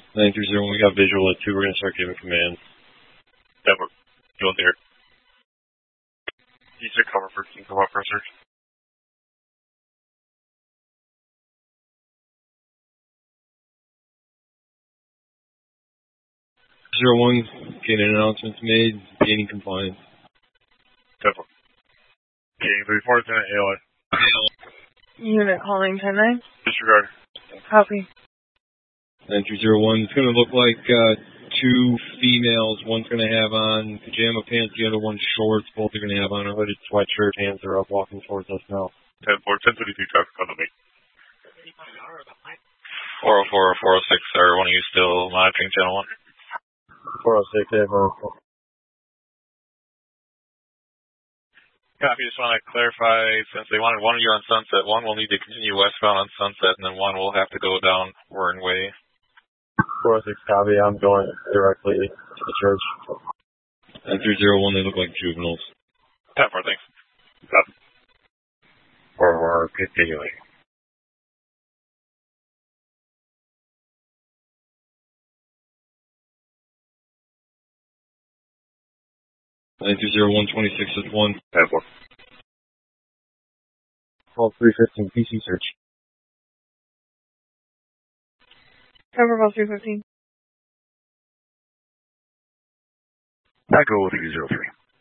930, we got visual at 2. We're going to start giving commands. Denver, you'll hear. You said cover first. Can you come up for a search? Zero 01, getting announcements made, gaining compliance. Denver. Gaining 3-4, Lieutenant ALA. Unit calling 10-9. Disregard. Copy. 9301, it's going to look like 2 females. One's going to have on pajama pants, the other one's shorts. Both are going to have on a hooded sweatshirt. Hands are up, walking towards us now. 10-4, 1032 traffic on the me. 404 or 406, are one of you still monitoring channel 1? 406, Ever. Copy, just want to clarify, since they wanted one of you on Sunset, one will need to continue westbound on Sunset, and then one will have to go down Warren Way. 406, copy, I'm going directly to the church. 9301, they look like juveniles. 10-4, thanks. Copy. We're continuing. Nine 26 with 1. 10-4. 12315 PC search. Cover about 315. I go with 303.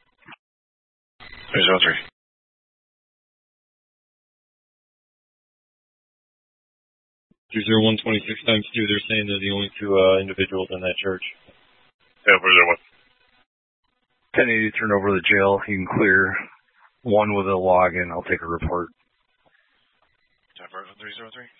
303. Two 26 times 2, they're saying they're the only 2 individuals in that church. 10-4-01. 1080, turn over the jail. You can clear one with a login. I'll take a report. 10-4, 303.